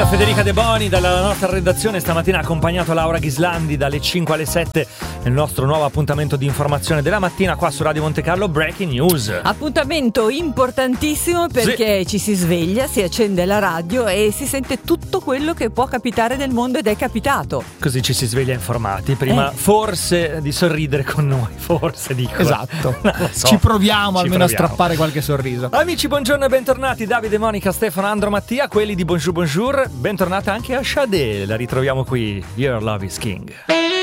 Federica De Boni dalla nostra redazione stamattina ha accompagnato Laura Ghislandi dalle 5 alle 7 nel nostro nuovo appuntamento di informazione della mattina qua su Radio Monte Carlo Breaking News. Appuntamento importantissimo perché ci si sveglia, si accende la radio e si sente tutto quello che può capitare nel mondo ed è capitato. Così ci si sveglia informati. Prima forse di sorridere con noi, forse dico. Esatto. Non lo so. Ci proviamo almeno a strappare qualche sorriso. Amici, buongiorno e bentornati. Davide, Monica, Stefano, Andro, Mattia, quelli di Bonjour Bonjour. Bentornata anche a Sade, la ritroviamo qui. Your Love is King.